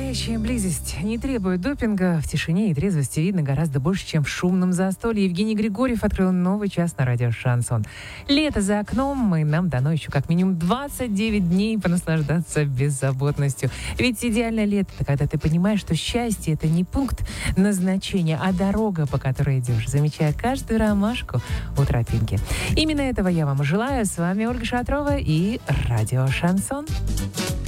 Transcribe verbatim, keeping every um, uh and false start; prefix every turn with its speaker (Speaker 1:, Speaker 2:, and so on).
Speaker 1: Настоящая близость не требует допинга. В тишине и трезвости видно гораздо больше, чем в шумном застолье. Евгений Григорьев открыл новый час на радио «Шансон». Лето за окном, и нам дано еще как минимум двадцать девять дней понаслаждаться беззаботностью. Ведь идеальное лето — это когда ты понимаешь, что счастье — это не пункт назначения, а дорога, по которой идешь, замечая каждую ромашку у тропинки. Именно этого я вам желаю. С вами Ольга Шатрова и радио «Шансон».